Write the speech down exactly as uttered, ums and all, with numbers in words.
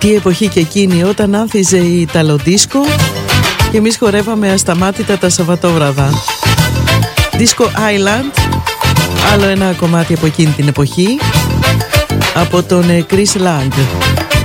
Τι εποχή και εκείνη, όταν άνθιζε η Ιταλοντίσκο και εμείς χορεύαμε ασταμάτητα τα Σαββατόβραδα. Disco Island, άλλο ένα κομμάτι από εκείνη την εποχή, από τον Chris Lang.